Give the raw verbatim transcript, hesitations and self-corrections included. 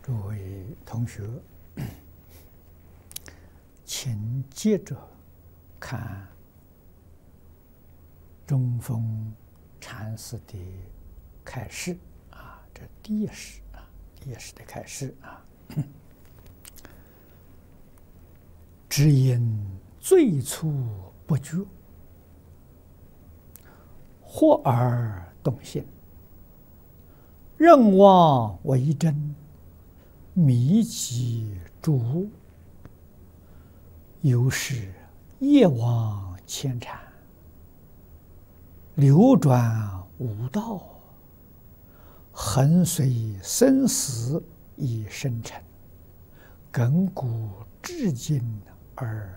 诸位同学，请接着看中峰禅师的开示啊，这第一世啊，第一世的开示啊。只因最初不觉，惑而动心，任妄为真，迷其诸物，由是业往牵缠，流转无道，恒随生死以生成，亘古至今而